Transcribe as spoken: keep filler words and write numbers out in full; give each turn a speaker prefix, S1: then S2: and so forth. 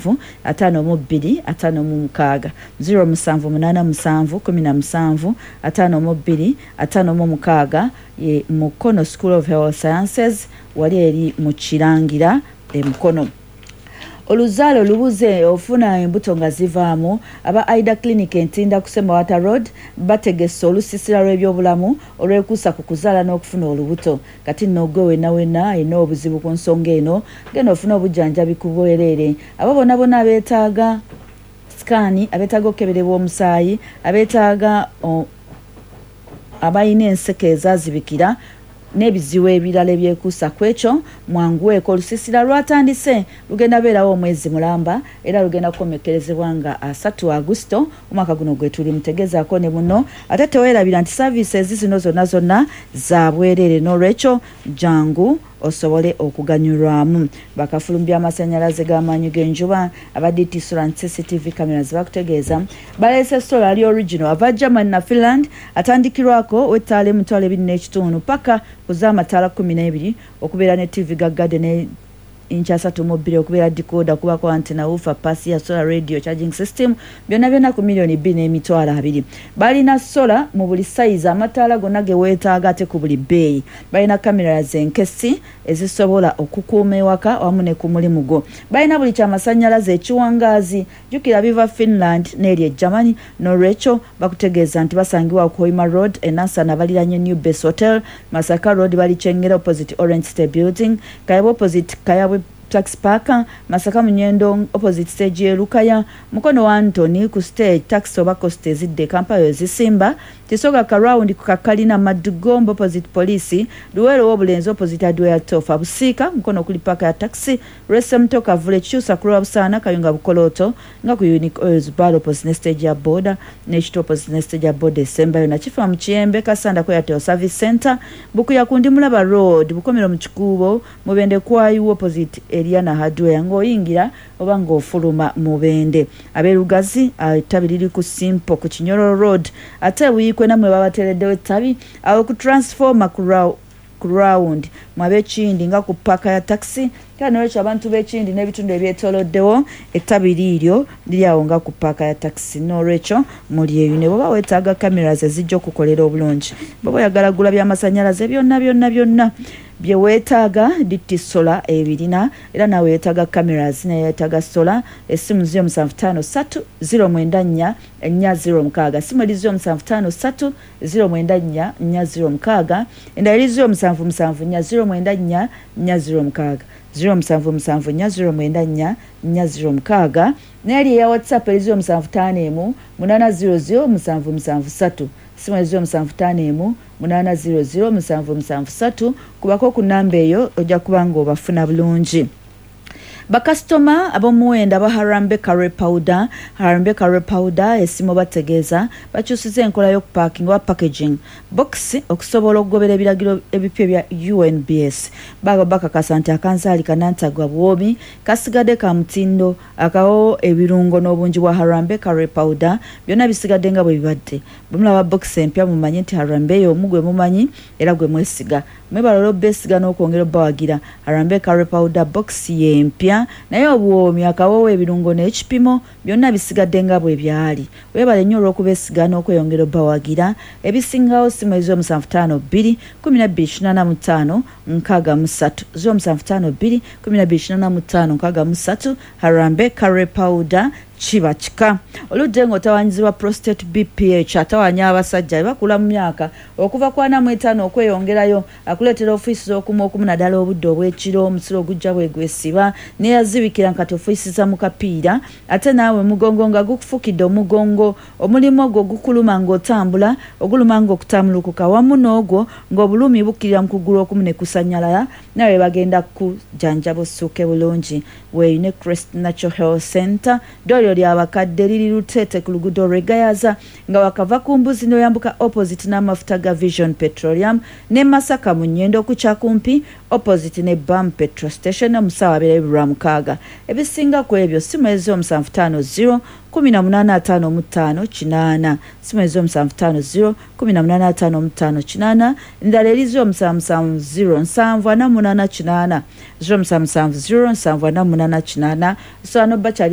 S1: ataano mu bbiri ataano mu mukaaga zero musanvu munaana musanvu kumi na musanvu ataano mu bbiri ataano mu mukaaga ye Mukono School of Health Sciences wali eri mu Kirangira e Mukono. Oluzaalo lubuze ofuna embuto nga zivaamu aba Aida Clinic Ntinda Kusema Water Road bategese olusisira lw'ebyobulamu olwekuusa ku kuzaala n'okufuna olubuto kati nno gwe wenna wenna alina obuzibu ku nsonga eno genda ofuna obujjanjabi ku bwereere abo bonna bonna abeetaaga sikaani abeetaaga okukeberebwa omusaayi abeetaaga abalina enseke ezaazibikira n'ebizibu ebirala ebyekuusa ku ekyo mwanguweeko olusisira lwatandise lugenda beerawo omwezi mulamba era lugenda kukomekkerezebwa nga asatu Agusto omwaka guno gwe tuli mutegezaako ne muno ate teweerabira nti services zino zonna zonna za bwereere n'olwekyo jangu osobole okuganyulwamu bakafulumbya amasannyalaze g'amaanyi g'enjuba aba D T Solar C C T V cameras bakutegeeza baleese solar ali original ava Germany na Finland atandikirwako w'ettaala emitwalo ebiri n'ekitundu paka kuz'amataala kkumi n'ebiri okubeera ne T V gaggade ne incha asatu mu bbiri okubeera decoder kuba kwa antenna woofer pass ya solar radio charging system byonna byonna ku milioni bbiri n'emitwalo abiri balina solar mu buli size amataala gonna ge weetaaga ate ku buli bbeeyi balina kamera z'enkesi ezisobola okukuuma ewaka wamu ne ku mulimu gwo balina buli kyamasannyalaze ekiwangaazi jjukira biva Finland n'eri e Germany n'olwekyo bakutegeeza nti basangibwa ku Hoima Road e Nansana baliranye New Base Hotel Masaka Road bali Kyengera opposite Orange State Building Kayabo opposite Kayabwe Tax Park Masaka Munyendo opposite stage ye Lukaya Mukono wa Anthony ku stage tax oba cost ezidde Kampala ezisimba Tisoga Karawundi ku Kakalina Madugombo opposite police Luwero w'obulenzi opposite Adwea Tofa Busika Mukono kuli paka ya taxi Rese Mtoka Vule Kyusa Kulwa Busana Kayunga Bukoloto nga ku Unique Oils Bar opposite stage ya Boda Nechito opposite stage ya Boda December yona Chifa Mchiyembe Kasanda kwa Airtel Service Center Buku ya Kundi Mulaba Road Bukomero Mchikubo Mubende Kwayu opposite Eliana Hadwe ng'oyingira oba ng'ofuluma mu Bende abeerugazi ettabi liri ku Simpo ku Kinyoro Road ate buyikwe namwe babateereddewo ettabi awo ku transformer ku round mwab'Ekindi nga ku paka ya taxi kandi n'olwekyo abantu b'Ekindi n'ebitundu ebyetooloddewo ettabi liiryo liri awo nga ku paka ya taxi n'olwekyo muli eyo ne bw'oba weetaaga cameras ezijja okukolera obulungi bw'oba oyagala gula by'amasannyalaze byonna byonna byonna bye weetaaga D T Solar ebirina era nawe weetaaga cameras ne weetaaga solar essimu zero musanvu ttaano ssatu zero mwenda nnya nnya zero mukaaga simu eri zero musanvu ttaano ssatu zero mwenda nnya nnya zero mukaaga endala eri zero musanvu musanvu nnya zero mwenda nnya nnya zero mukaaga zero musanvu musanvu nnya zero mwenda nnya nnya zero mukaaga n'eri eya WhatsApp eri zero musanvu ttaano emu munaana zero zero musanvu musanvu ssatu simu eri zero musanvu ttaano emu munaana zero zero musanvu musanvu ssatu kubako ku namba eyo ojja kuba ng'obafuna bulungi. Bakasitoma ab'omuwenda ba Harambe Curry Powder Harambe Curry Powder esimu bategeeza bakyusiza enkola y'okupaakinga wa packaging box okusobola okugobera ebiragiro ebipya bya U N B S baga bakakasa nti akanzaali kanantagwa bwomi kasigadde ka mutindo akawo ebirungo n'obungi bwa Harambe Curry Powder byonna bisigadde nga bwe bibadde bumulaba box empya mumanyi nti Harambe yo omugwe mumanyi era gwe mwesiga mwebalolo besiga n'okwongera bawagira Harambe Curry Powder box yempya naye obwomi akawo ebirungo n'ekipimo byonna bisigadde nga bwe byali webale nnyo olw'okubesiga n'okweyongera bawagira ebisingawo simu ezo musanvu ttaano bbiri kumi na bbiri kinaana mu ttaano nkaaga mu ssatu zo musanvu ttaano bbiri kumi na bbiri kinaana mu ttaano nkaaga mu ssatu Harambe Curry Powder chiba chika oludde ng'otawanyizibwa prostate B P H atawanya abasajja bakula mu myaka okuva kwa na mwetaano okweyongerayo akuleetera ofiisi z'okumu okumu naddala obudde obw'ekiro omusiro ogujja bwegwesiba neyazibikira nkati ofiisi za mu kapiira ate naawe mugongo nga gukufukidde omugongo omulimu ogwo gukuluma ng'otambula oguluma ng'okutambulukuka wamu n'ogwo ng'obulumi bukkirira mu kugulu okumu ne kusanyalala nawe bagenda kujjanjaba ossuuke bulungi weeyune Crest Natural Health Center dolyo ly'abakadde liri Lutete ku luguudo Regayaza nga wakava ku mbuzi n'oyambuka opposite n'amafuta ga Vision Petroleum ne Masaka mu nnyendo ku Kyakumpi opposite ne Bam Petrol Station omusawa abeera ebirwa mukaaga ebisinga ku ebyo simu ezo musanvu ttaano zero kumi na munaana ataano mu ttaano kinaana simu ezo musanvu ttaano zero kumi na munaana ataano mu ttaano kinaana endala erizo musanvu musanvu zero nsanvu ana munaana kinaana zero musanvu musanvu zero nsanvu ana munaana kinaana so ano bakyali